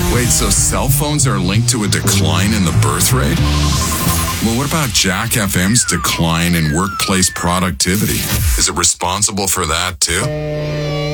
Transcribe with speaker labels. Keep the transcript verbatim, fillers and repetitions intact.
Speaker 1: Wait, so cell phones are linked to a decline in the birth rate? Well, what about Jack F M's decline in workplace productivity? Is it responsible for that too?